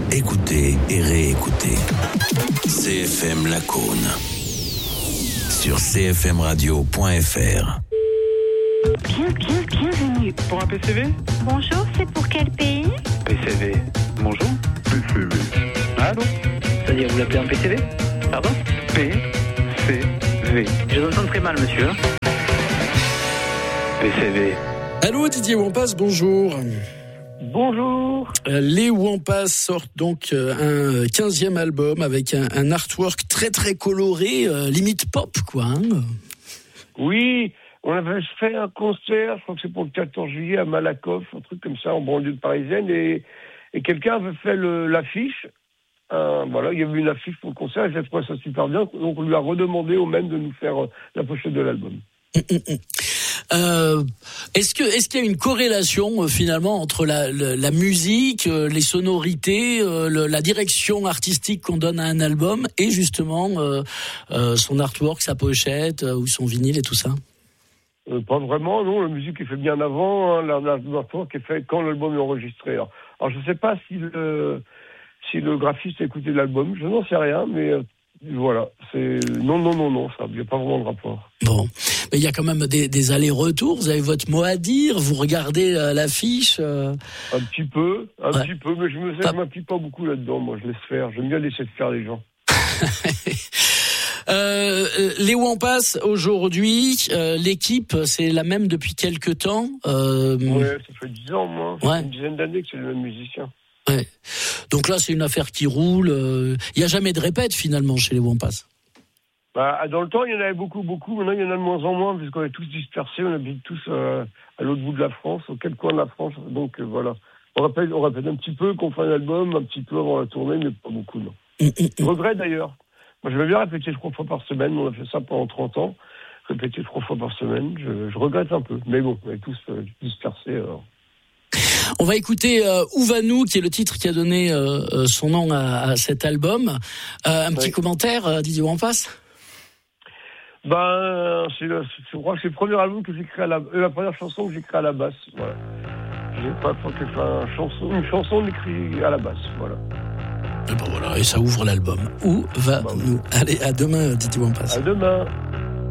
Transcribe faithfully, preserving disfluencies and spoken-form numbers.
écoutez et réécoutez. C F M Lacaune sur c f m radio point f r. Bien, bien, bienvenue. Pour un P C V ? Bonjour, c'est pour quel pays ? P C V. Bonjour. P C V. Allô ? C'est-à-dire, vous l'appelez un P C V ? Pardon ? P C V. Je vous entends très mal, monsieur. P C V. Allô, Didier Wampas, bonjour. Bonjour. Euh, les Wampas sortent donc euh, un quinzième album avec un, un artwork très très coloré, euh, limite pop, quoi. Hein. Oui, on avait fait un concert, je crois que c'est pour le quatorze juillet à Malakoff, un truc comme ça, en banlieue parisienne, et, et quelqu'un avait fait le, l'affiche. Euh, voilà, il y avait une affiche pour le concert, et j'ai trouvé ça super bien, donc on lui a redemandé au même de nous faire euh, la pochette de l'album. Mmh, mmh. Euh, est-ce que est-ce qu'il y a une corrélation euh, finalement entre la, la, la musique, euh, les sonorités, euh, le, la direction artistique qu'on donne à un album et justement euh, euh, son artwork, sa pochette euh, ou son vinyle et tout ça? Euh, pas vraiment, non. La musique est faite bien avant, hein, l'artwork est fait quand l'album est enregistré. Alors, alors je ne sais pas si le si le graphiste a écouté l'album, je n'en sais rien, mais euh, voilà, c'est non, non, non, non, ça, il n'y a pas vraiment de rapport. Bon, mais il y a quand même des, des allers-retours. Vous avez votre mot à dire. Vous regardez euh, l'affiche. Euh... Un petit peu, un ouais. petit peu, mais je me sais, pas... je m'implique pas beaucoup là-dedans. Moi, je laisse faire. J'aime bien laisser faire les gens. euh, les Wampas aujourd'hui, euh, l'équipe, c'est la même depuis quelques temps. Euh... Ouais, ça fait dix ans, moi. Ça ouais. fait une dizaine d'années que c'est le même musicien. Ouais. Donc là, c'est une affaire qui roule. Il n'y a jamais de répète, finalement, chez les Wampas. Bah, dans le temps, il y en avait beaucoup, beaucoup. Maintenant, il y en a de moins en moins, puisqu'on est tous dispersés. On habite tous euh, à l'autre bout de la France, au quel coin de la France. Donc, euh, voilà. On répète, on répète un petit peu qu'on fait un album, un petit peu avant la tournée, mais pas beaucoup, non. Mmh, mmh. Je regrette, d'ailleurs. Moi, je vais bien répéter trois fois par semaine. On a fait ça pendant trente ans. Répéter trois fois par semaine. Je, je regrette un peu. Mais bon, on est tous euh, dispersés, alors. On va écouter euh, Où va-nous, qui est le titre qui a donné euh, son nom à, à cet album. Euh, un petit oui. commentaire, euh, Didier Wampas. Ben, c'est le, je crois que c'est le premier album que j'ai créé à la, euh, la première chanson que j'ai créée à la basse. Voilà. J'ai pas fait une chanson, une chanson écrite à la basse. Voilà. Et ben voilà, et ça ouvre l'album. Où va-nous. Ben oui. Allez, à demain, Didier Wampas. À demain.